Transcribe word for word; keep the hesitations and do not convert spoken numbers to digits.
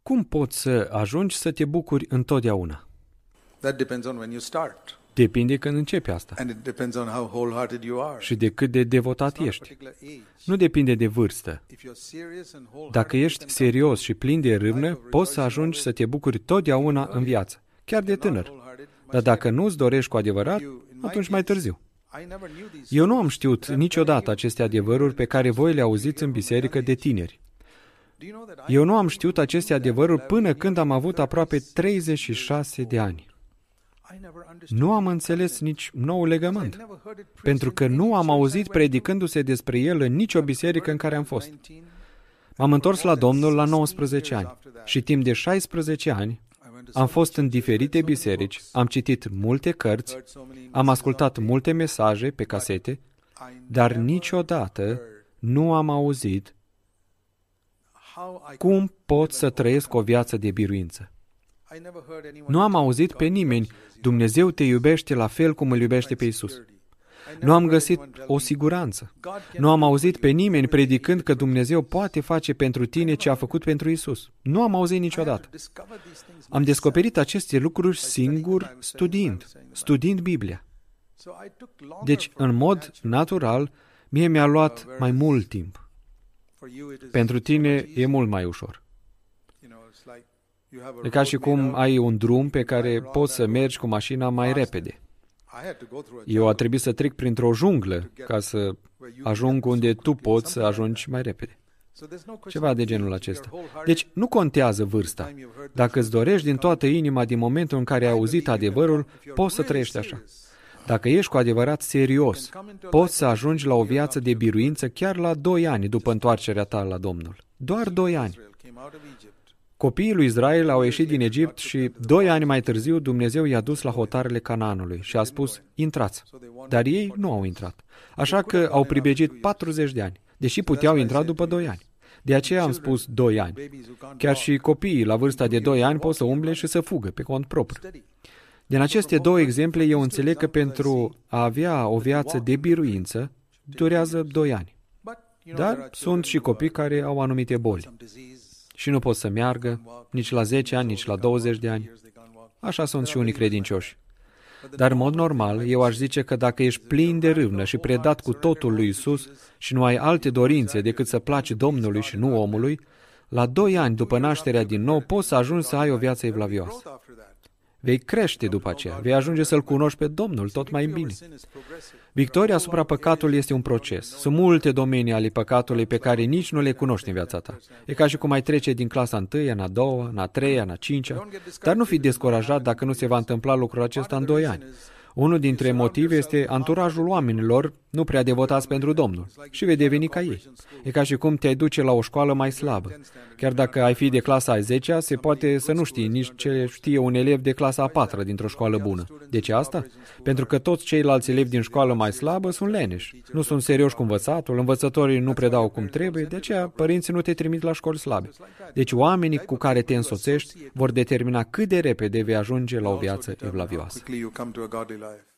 Cum poți să ajungi să te bucuri întotdeauna? That depends on when you start. Depinde când începi asta. And it depends on how wholehearted you are. Și de cât de devotat ești. Nu depinde de vârstă. Dacă ești serios și plin de râvnă, poți să ajungi să te bucuri totdeauna în viață, chiar de tânăr. Dar dacă nu-ți dorești cu adevărat, atunci mai târziu. Eu nu am știut niciodată aceste adevăruri pe care voi le auziți în biserică de tineri. Eu nu am știut aceste adevăruri până când am avut aproape treizeci și șase de ani. Nu am înțeles nici nou legământ, pentru că nu am auzit predicându-se despre el în nicio biserică în care am fost. M-am întors la Domnul la nouăsprezece ani și timp de șaisprezece ani am fost în diferite biserici, am citit multe cărți, am ascultat multe mesaje pe casete, dar niciodată nu am auzit cum pot să trăiesc o viață de biruință. Nu am auzit pe nimeni, Dumnezeu te iubește la fel cum îl iubește pe Iisus. Nu am găsit o siguranță. Nu am auzit pe nimeni predicând că Dumnezeu poate face pentru tine ce a făcut pentru Iisus. Nu am auzit niciodată. Am descoperit aceste lucruri singur studiind, studiind Biblia. Deci, în mod natural, mie mi-a luat mai mult timp. Pentru tine e mult mai ușor. E ca și cum ai un drum pe care poți să mergi cu mașina mai repede. Eu a trebuit să trec printr-o junglă ca să ajung unde tu poți să ajungi mai repede. Ceva de genul acesta. Deci nu contează vârsta. Dacă îți dorești din toată inima din momentul în care ai auzit adevărul, poți să trăiești așa. Dacă ești cu adevărat serios, poți să ajungi la o viață de biruință chiar la doi ani după întoarcerea ta la Domnul. Doar doi ani. Copiii lui Israel au ieșit din Egipt și doi ani mai târziu Dumnezeu i-a dus la hotarele Canaanului și a spus, intrați. Dar ei nu au intrat. Așa că au pribegit patruzeci de ani, deși puteau intra după doi ani. De aceea am spus doi ani. Chiar și copiii la vârsta de doi ani pot să umble și să fugă pe cont propriu. Din aceste două exemple, eu înțeleg că pentru a avea o viață de biruință, durează doi ani. Dar sunt și copii care au anumite boli și nu pot să meargă nici la zece ani, nici la douăzeci de ani. Așa sunt și unii credincioși. Dar, în mod normal, eu aș zice că dacă ești plin de râvnă și predat cu totul lui Iisus și nu ai alte dorințe decât să placi Domnului și nu omului, la doi ani după nașterea din nou poți să ajungi să ai o viață evlavioasă. Vei crește după aceea, vei ajunge să-L cunoști pe Domnul tot mai bine. Victoria asupra păcatului este un proces. Sunt multe domenii ale păcatului pe care nici nu le cunoști în viața ta. E ca și cum ai trece din clasa întâia, în a doua, în a treia, în a cincea, dar nu fi descurajat dacă nu se va întâmpla lucrul acesta în doi ani. Unul dintre motive este anturajul oamenilor nu prea devotați pentru Domnul și vei deveni ca ei. E ca și cum te-ai duce la o școală mai slabă. Chiar dacă ai fi de clasa a zecea, se poate să nu știi nici ce știe un elev de clasa a patra dintr-o școală bună. De ce asta? Pentru că toți ceilalți elevi din școală mai slabă sunt leneși. Nu sunt serioși cu învățatul, învățătorii nu predau cum trebuie, de aceea părinții nu te trimit la școli slabe. Deci oamenii cu care te însoțești vor determina cât de repede vei ajunge la o viață evlavioasă. life.